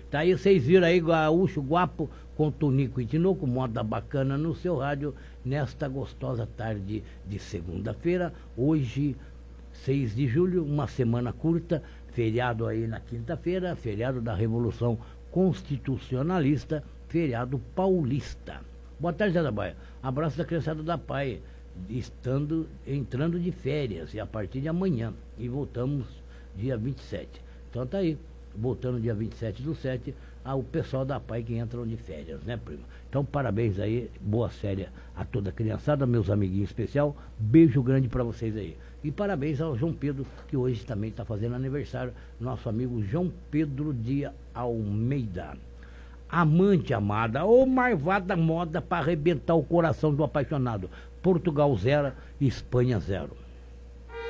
Tá aí, vocês viram aí, Gaúcho Guapo com Tonico e Tinoco, moda bacana no seu rádio, nesta gostosa tarde de segunda-feira, hoje, 6 de julho, uma semana curta, feriado aí na quinta-feira, feriado da Revolução Constitucionalista, feriado paulista. Boa tarde, Zé da Baia. Abraço da criançada da PAI, entrando de férias, e a partir de amanhã, e voltamos dia 27. Então tá aí, voltando dia 27/7, o pessoal da PAI que entram de férias, né, primo? Então parabéns aí, boa férias a toda a criançada, meus amiguinhos especial, beijo grande para vocês aí. E parabéns ao João Pedro, que hoje também está fazendo aniversário, nosso amigo João Pedro de Almeida. Amante amada, ou marvada moda para arrebentar o coração do apaixonado. Portugal 0, Espanha 0.